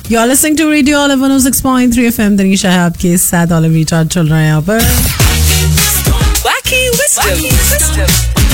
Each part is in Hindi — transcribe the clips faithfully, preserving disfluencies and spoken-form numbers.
You're listening to Radio Olive one oh six point three F M. Tanisha है आपके साथ. Olive रिचार्ज चल रहा है यहाँ पर. Wacky Wisdom.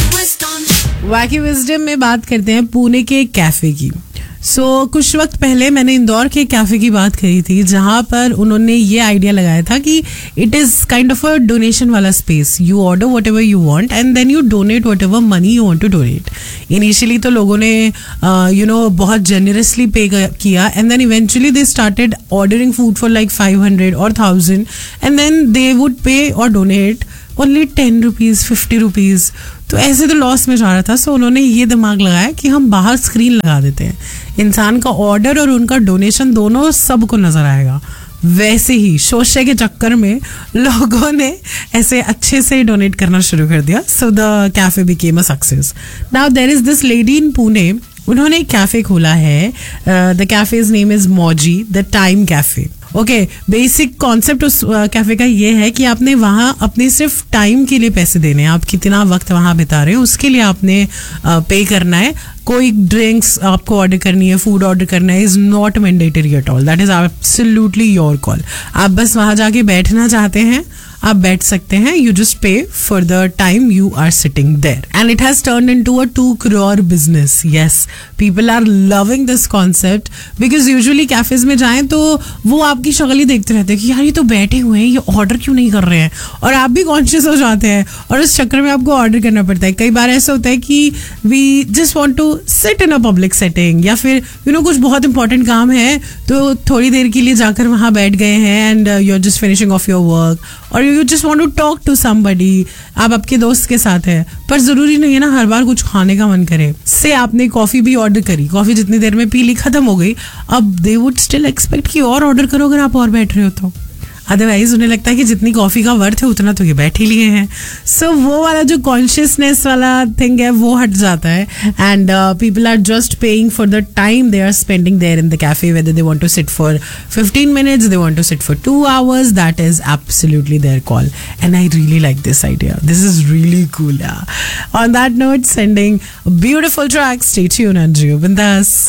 Wacky Wisdom में बात करते हैं पुणे के कैफे की. सो so, कुछ वक्त पहले मैंने इंदौर के कैफे की बात करी थी, जहां पर उन्होंने ये आइडिया लगाया था कि it is kind of a donation वाला space. You order what ever you want and then you donate what ever money you want to donate. Initially तो लोगों ने यू नो बहुत जेनरसली पे किया and then eventually they started ordering food for like five hundred और thousand and then they would पे और donate only ten rupees fifty rupees. तो ऐसे तो लॉस में जा रहा था. सो उन्होंने ये दिमाग लगाया कि हम बाहर स्क्रीन लगा देते हैं, इंसान का ऑर्डर और उनका डोनेशन दोनों सबको नजर आएगा. वैसे ही शोशे के चक्कर में लोगों ने ऐसे अच्छे से डोनेट करना शुरू कर दिया. So the cafe became a success. Now there is this lady in Pune. उन्होंने एक कैफे खोला है. The cafes name is Mauji the time cafe. Okay, basic concept उस कैफे uh, का ये है कि आपने वहाँ अपने सिर्फ टाइम के लिए पैसे देने हैं. आप कितना वक्त वहाँ बिता रहे हो उसके लिए आपने पे uh, करना है. कोई ड्रिंक्स आपको ऑर्डर करनी है, फूड ऑर्डर करना है, is not mandatory at all. That is absolutely your call. आप बस वहाँ जाके बैठना चाहते हैं, आप बैठ सकते हैं. यू जस्ट पे for the time you are sitting there and it has turned into a to crore business. Yes, people are loving this concept because usually cafes में जाएं तो वो आपकी शक्ल ही देखते रहते हैं कि यार ये तो बैठे हुए हैं, ये ऑर्डर क्यों नहीं कर रहे हैं, और आप भी कॉन्शियस हो जाते हैं और उस चक्कर में आपको ऑर्डर करना पड़ता है. कई बार ऐसा होता है कि we just want to sit in a public setting, या फिर यू नो कुछ बहुत इंपॉर्टेंट काम है तो थोड़ी देर के लिए जाकर वहां बैठ गए हैं and you are just finishing of your work और you just want to talk to somebody. आप आपके दोस्त के साथ है, पर जरूरी नहीं है ना हर बार कुछ खाने का मन करे. से आपने कॉफी भी ऑर्डर करी, कॉफी जितनी देर में पी ली, खत्म हो गई. अब दे वुड स्टिल एक्सपेक्ट कि और ऑर्डर करो अगर आप और बैठ रहे हो तो. अदरवाइज उन्हें लगता है कि जितनी कॉफी का वर्थ है उतना तो ये बैठ ही लिए हैं. सो so, वो वाला जो कॉन्शियसनेस वाला थिंग है वो हट जाता है and people are just paying for the time they are spending there in the cafe. Whether they want to sit for fifteen minutes, they want to sit for two hours, that is absolutely there call and I really like this idea. This is really cool. On that note, sending beautiful track. Stay tuned and जियो बिंदास.